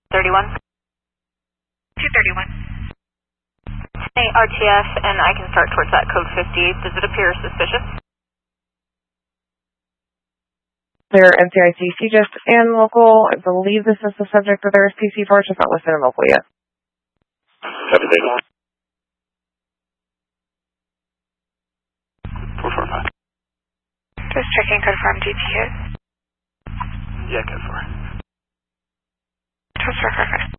31. 231. Hey, RTF, and I can start towards that code 50. Does it appear suspicious? They're NCIC, CGIST, and local. I believe this is the subject of their SPC for, just not listed in local yet. Everything. 445. Just checking confirm DT hit. Yeah, go for it. Transfer perfect.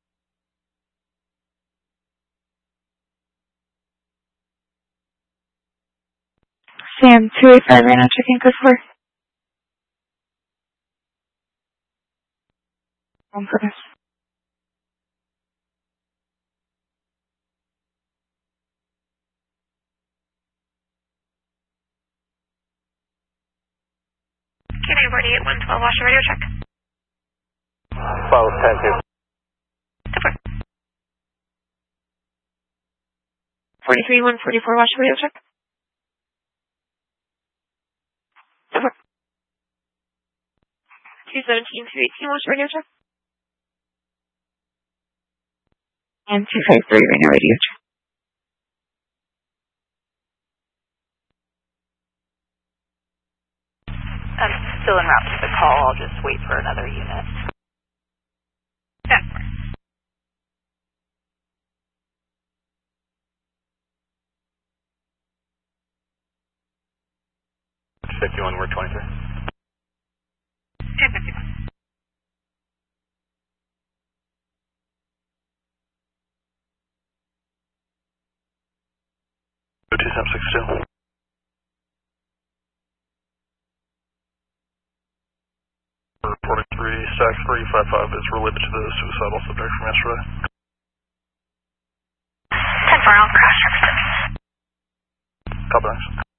Sam 285 right now, checking code 4. On purpose. Can I 48 112 wash radio check? 12, 10, 2. Super. 43 144 wash radio check? Super. 217 218 wash radio check? And 253 right now radio check. I'm still en route to the call. I'll just wait for another unit. That's fine. $51, we're 23. 1051. Go 2762. 43, stack 355 is related to the suicidal subject from yesterday. 10-4, I'll crash. Copy.